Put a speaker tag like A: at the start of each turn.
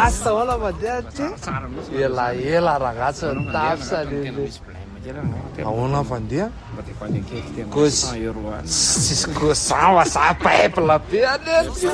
A: basta hola mandeha ela ragazzi ny tafsa ahoana fandeha tsisy kosa va sa peuple be ane